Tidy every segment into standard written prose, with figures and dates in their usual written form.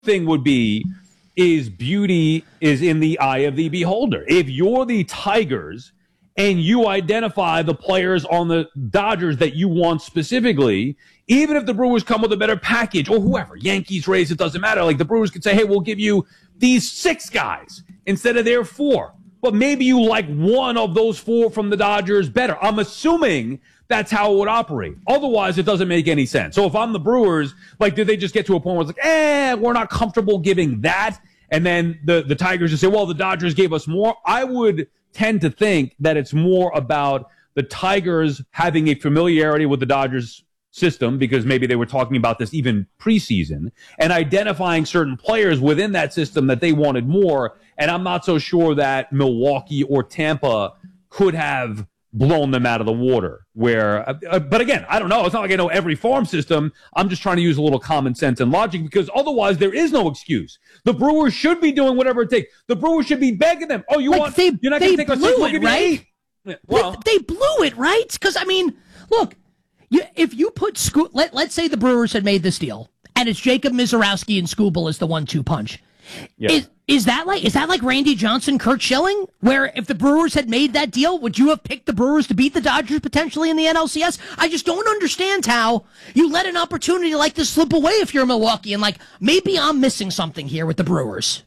thing would be is beauty is in the eye of the beholder. If you're the Tigers and you identify the players on the Dodgers that you want specifically, even if the Brewers come with a better package or whoever, Yankees, Rays, it doesn't matter. Like the Brewers could say, hey, we'll give you these 6 guys instead of their 4. But maybe you like one of those 4 from the Dodgers better. I'm assuming that's how it would operate. Otherwise, it doesn't make any sense. So if I'm the Brewers, like, did they just get to a point where it's like, we're not comfortable giving that? And then the Tigers just say, well, the Dodgers gave us more. I would tend to think that it's more about the Tigers having a familiarity with the Dodgers system, because maybe they were talking about this even preseason, and identifying certain players within that system that they wanted more. And I'm not so sure that Milwaukee or Tampa could have blown them out of the water. But again, I don't know. It's not like I know every farm system. I'm just trying to use a little common sense and logic, because otherwise there is no excuse. The Brewers should be doing whatever it takes. The Brewers should be begging them. Oh, you're not going to take us 6, we'll give you 8. Well, they blew it, right? Because, I mean, look, if you put let's say the Brewers had made this deal, and it's Jacob Mizorowski and Skubal as the 1-2 punch. Yeah. Is that like Randy Johnson, Kurt Schilling, where if the Brewers had made that deal, would you have picked the Brewers to beat the Dodgers potentially in the NLCS? I just don't understand how you let an opportunity like this slip away if you're Milwaukee, and like, maybe I'm missing something here with the Brewers.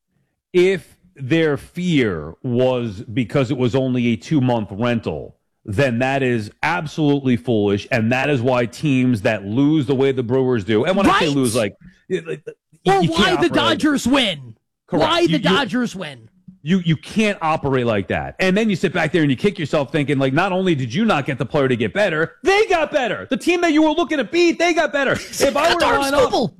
If their fear was because it was only a 2-month rental, then that is absolutely foolish, and that is why teams that lose the way the Brewers do, and when I say lose, like, or why the Dodgers win. Correct. Why the Dodgers win. You can't operate like that. And then you sit back there and you kick yourself thinking, like, not only did you not get the player to get better, they got better. The team that you were looking to beat, they got better. If I were to line up,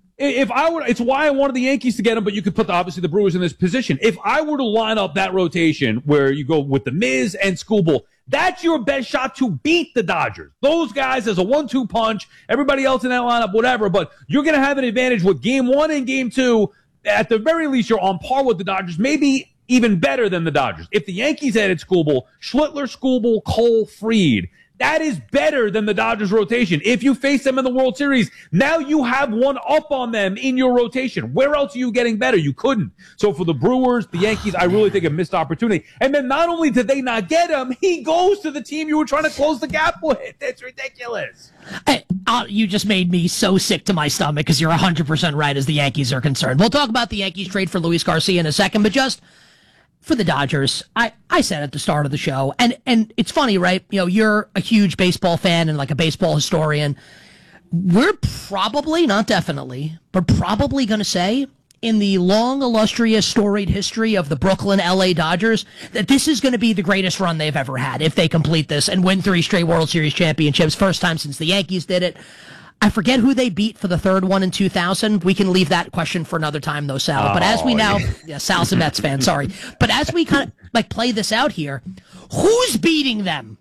it's why I wanted the Yankees to get him, but you could put obviously the Brewers in this position. If I were to line up that rotation where you go with the Miz and Skubal, that's your best shot to beat the Dodgers. Those guys as a 1-2 punch, everybody else in that lineup, whatever, but you're going to have an advantage with game 1 and game 2. At the very least, you're on par with the Dodgers, maybe even better than the Dodgers. If the Yankees added Skubal, Schlittler, Skubal, Cole, Fried, that is better than the Dodgers rotation. If you face them in the World Series, now you have one up on them in your rotation. Where else are you getting better? You couldn't. So for the Brewers, the Yankees, I really think a missed opportunity. And then not only did they not get him, he goes to the team you were trying to close the gap with. It's ridiculous. You just made me so sick to my stomach, because you're 100% right as the Yankees are concerned. We'll talk about the Yankees trade for Luis Garcia in a second, but just for the Dodgers, I said at the start of the show, and it's funny, right? You know, you're a huge baseball fan and like a baseball historian. We're probably, not definitely, but probably going to say in the long, illustrious, storied history of the Brooklyn LA Dodgers that this is going to be the greatest run they've ever had if they complete this and win 3 straight World Series championships. First time since the Yankees did it. I forget who they beat for the third one in 2000. We can leave that question for another time, though, Sal. But as we now, Sal's a Mets fan, sorry. But as we kind of like play this out here, who's beating them?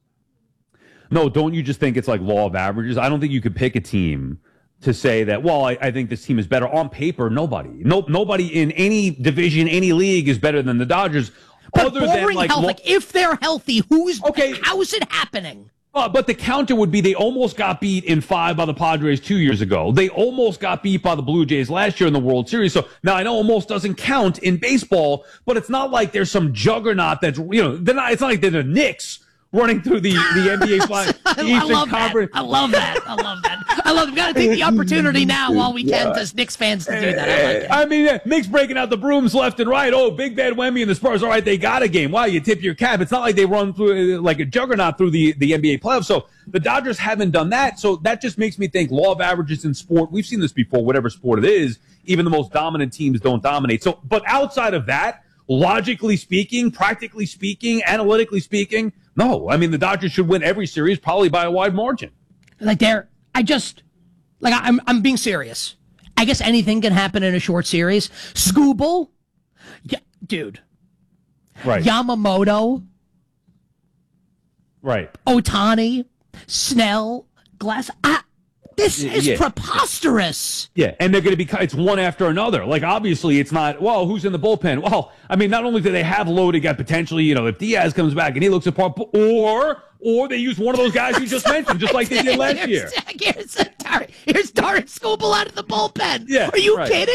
No, don't you just think it's like law of averages? I don't think you could pick a team to say that, well, I think this team is better. On paper, nobody. Nobody in any division, any league is better than the Dodgers. But other than like if they're healthy, how is it happening? But the counter would be they almost got beat in 5 by the Padres 2 years ago. They almost got beat by the Blue Jays last year in the World Series. So now I know almost doesn't count in baseball, but it's not like there's some juggernaut that's, it's not like they're the Knicks running through the NBA Eastern Conference. I love that. We've got to take the opportunity now while we can as Knicks fans to do that. I mean, Knicks breaking out the brooms left and right. Oh, Big Bad Wemby and the Spurs. All right, they got a game. Wow, you tip your cap. It's not like they run through like a juggernaut through the NBA playoffs. So the Dodgers haven't done that. So that just makes me think law of averages in sport. We've seen this before, whatever sport it is. Even the most dominant teams don't dominate. So, but outside of that, logically speaking, practically speaking, analytically speaking, no. I mean, the Dodgers should win every series, probably by a wide margin. I'm being serious. I guess anything can happen in a short series. Skubal, dude. Right. Yamamoto. Right. Ohtani, Snell, Glass. This is preposterous. Yeah, and they're going to be, it's one after another. Like, obviously, it's not, well, who's in the bullpen? Well, I mean, not only do they have loaded guy potentially, if Diaz comes back and he looks apart, or they use one of those guys you just mentioned, just like they did last year. Here's Tarik Skubal out of the bullpen. Yeah, Are you right. kidding?